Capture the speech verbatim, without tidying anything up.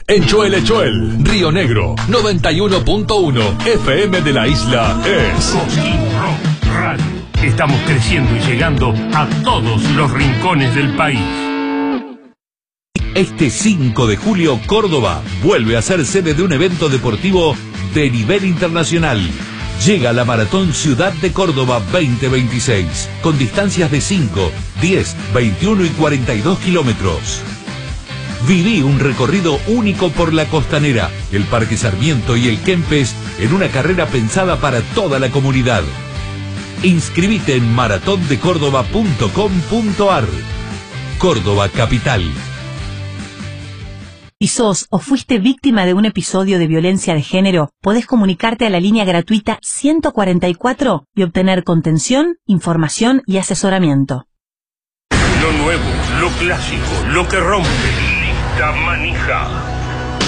En Choel Choel, Río Negro, noventa y uno punto uno F M de la isla es Cosquín Rock Radio. Estamos creciendo y llegando a todos los rincones del país. Este cinco de julio, Córdoba vuelve a ser sede de un evento deportivo de nivel internacional. Llega la Maratón Ciudad de Córdoba veinte veintiséis, con distancias de cinco, diez, veintiuno y cuarenta y dos kilómetros. Viví un recorrido único por la Costanera, el Parque Sarmiento y el Kempes en una carrera pensada para toda la comunidad. Inscribite en maratón de córdoba punto com punto ar. Córdoba Capital. Si sos o fuiste víctima de un episodio de violencia de género, podés comunicarte a la línea gratuita ciento cuarenta y cuatro y obtener contención, información y asesoramiento. Lo nuevo, lo clásico, lo que rompe. Lista Manija.